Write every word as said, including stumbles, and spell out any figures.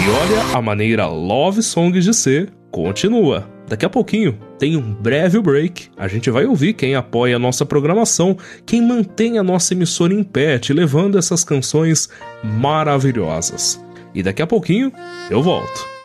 E olha, a maneira Love Songs de ser continua. Daqui a pouquinho tem um breve break. A gente vai ouvir quem apoia a nossa programação, quem mantém a nossa emissora em pé, te levando essas canções maravilhosas. E daqui a pouquinho eu volto.